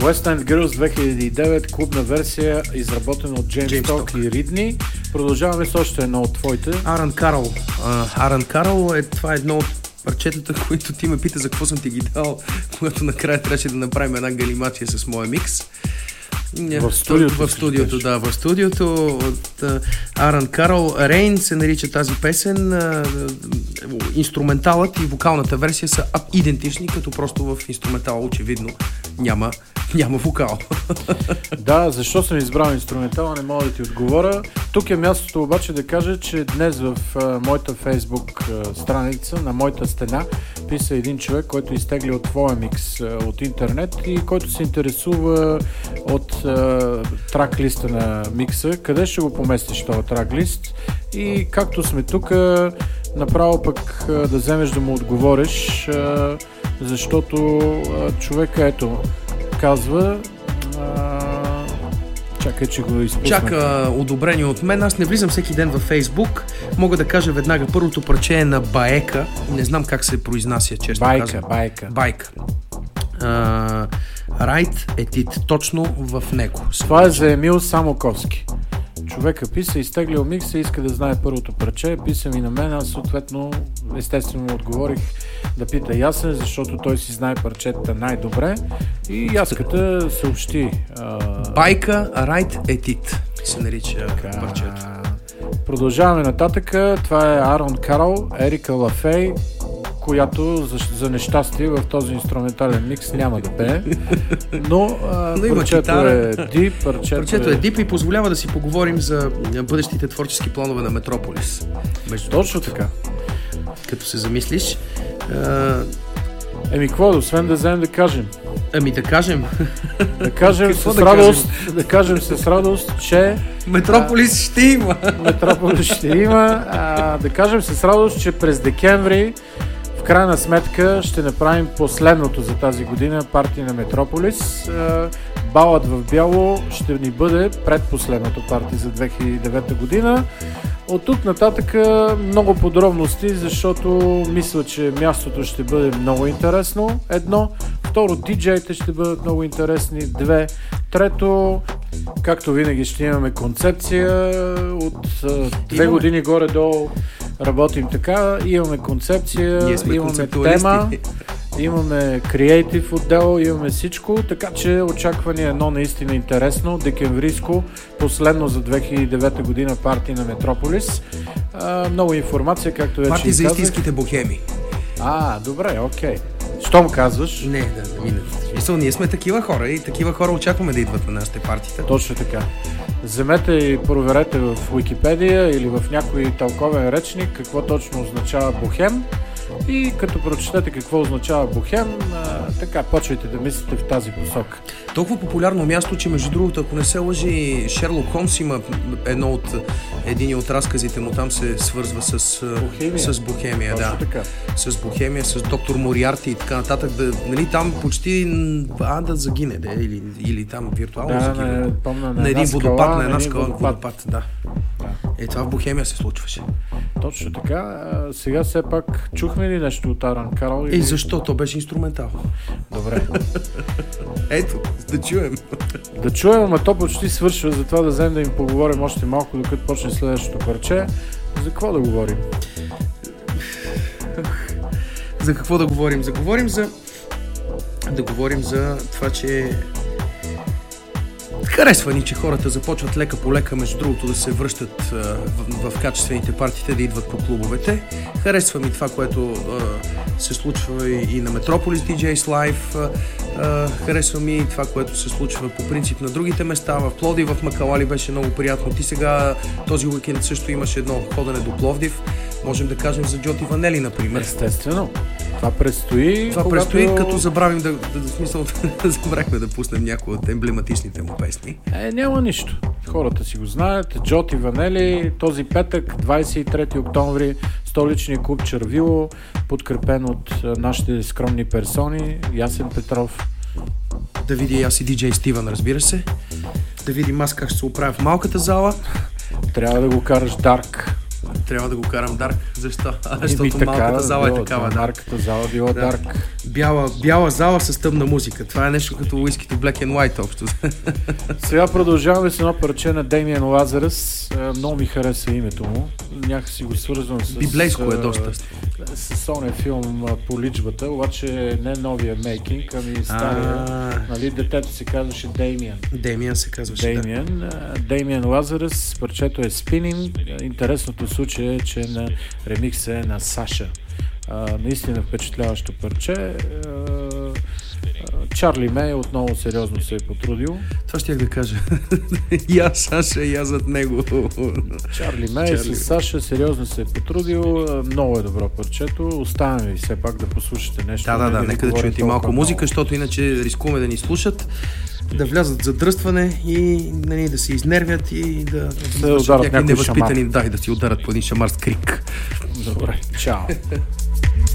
West End Girls 2009, клубна версия, изработена от Джеймс Ток и Ридни. Продължаваме с още едно от твоите. Аран Карол, това е едно от парчетата, които ти ме пита за какво съм ти ги дал, когато накрая трябваше да направим една галимация с моя микс. В студиото от Аран Карол. Рейн се нарича тази песен. Инструменталът и вокалната версия са идентични, като просто в инструментала очевидно няма вокал. Да, защо съм избрал инструментала, не мога да ти отговоря. Тук е мястото обаче да кажа, че днес в моята фейсбук страница, на моята стена, писа един човек, който изтегли от твоя микс от интернет и който се интересува от трак-листа на микса. Къде ще го поместиш този трак-лист? И както сме тук, направо пък да вземеш да му отговориш, защото човека казва, чакай, че го изпуснах. Чака одобрение от мен. Аз не влизам всеки ден във Фейсбук. Мога да кажа веднага, първото парче е на Баека. Не знам как се произнася, често казвам. Байка. Райт е тит, точно в него. Това е за Емил Самоковски. Човека писа, изтеглил микса, иска да знае първото парче, писа ми на мен, аз съответно естествено му отговорих да пита Ясен, защото той си знае парчета най-добре и Яската съобщи. Байка, Райт Етит се нарича парчето. Продължаваме нататък. Това е Арон Карол, Ерика Лафей, която за нещастие в този инструментален микс няма да пее, но парчето е дип. Парчето е дип и позволява да си поговорим за бъдещите творчески планове на Метрополис. Точно така. Като се замислиш. Какво, освен да вземем да кажем? Да кажем. Да кажем с радост, с радост, че Метрополис ще има. Да кажем с радост, че през декември в крайна сметка ще направим последното за тази година партия на Метрополис. Балът в бяло ще ни бъде предпоследното партия за 2009 година. От тук нататък много подробности, защото мисля, че мястото ще бъде много интересно. Едно. Второ, диджеите ще бъдат много интересни. Две. Трето, както винаги ще имаме концепция. От 2 години горе-долу работим така. Имаме концепция, имаме тема, имаме креатив отдел, имаме всичко, така че очакване е едно наистина интересно, декемврийско, последно за 2009 година партия на Метрополис. Много информация, както вече партия за истинските бохеми. Добре, окей. Щом казваш? Не. Ние сме такива хора и такива хора очакваме да идват на нашите партиите. Точно така. Вземете и проверете в Уикипедия или в някой тълковен речник какво точно означава бохем и като прочетете какво означава бохем, така почвайте да мислите в тази посока. Толкова популярно място, че между другото, ако не се лъжи, Шерлок Холмс има един от разказите му там се свързва с Бохемия. Точно така. С Бохемия, с доктор Мориарти и така нататък. Нали, там почти да загине, или там виртуално загине. На един водопад, на една скала водопад. Да. Това в Бохемия се случваше. Точно така. Сега все пак чухме ли нещо от Аран Карол? Защо? То беше инструментал. Добре. Ето, да чуем. Да чуем, ама то почти свършва, затова да вземем да им поговорим още малко, докато почне следващото парче. За какво да говорим? За какво да говорим? Да говорим за това, че харесва ни, че хората започват лека по лека, между другото, да се връщат в качествените партиите, да идват по клубовете. Харесва ми това, което се случва и на Metropolis DJs Live. Харесва ми и това, което се случва по принцип на другите места. В Пловдив, в Макалали беше много приятно. Ти сега този уикенд също имаш едно ходене до Пловдив. Можем да кажем за Джоти Ванели, например. Естествено. Това предстои, като забравим забравихме да пуснем някои от емблематичните му песни. Няма нищо. Хората си го знаят. Джоти Ванели, този петък, 23 октомври, столичния клуб Червило, подкрепен от нашите скромни персони, Ясен Петров. Да види аз и диджей Стивън, разбира се. Да видим аз как ще се оправя в малката зала. Трябва да го караш Дарк. Трябва да го карам Дарк. Защо? Защото малката зала е такава. Да. Малката зала била дарк. Бяла зала с тъмна музика. Това е нещо като уискито Black and White общо. Сега продължаваме с едно парче на Damien Lazarus. Много ми хареса името му. Някакси го свързвам с... Библейско е доста. С ония филм по личбата, обаче не новия мейкинг, ами стария. Нали, детето се казваше Damien. Damien се казваше, Damien Lazarus. Парчето е Spinning. Интересното случай е, че на ремикса е на Саша. Наистина впечатляващо парче. Чарли Мей отново сериозно се е потрудил. Това ще да кажа. И аз, Саша, и аз зад него. Чарли Мей с Саша сериозно се е потрудил. Много е добро парчето. Оставаме ви все пак да послушате нещо. Да, нека да чуете малко музика, защото иначе рискуваме да ни слушат, да влязат за дръстване и да се изнервят и да се ударят някой невъзпитани, да си ударят по един шамар с крик. Добре, чао.